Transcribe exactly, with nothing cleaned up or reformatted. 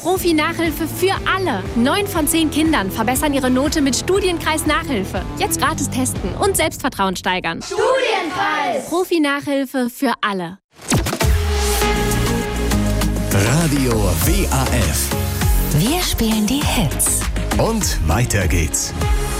Profi-Nachhilfe für alle. Neun von zehn Kindern verbessern ihre Note mit Studienkreis Nachhilfe. Jetzt gratis testen und Selbstvertrauen steigern. Studienkreis! Profi-Nachhilfe für alle. Radio W A F. Wir spielen die Hits. Und weiter geht's.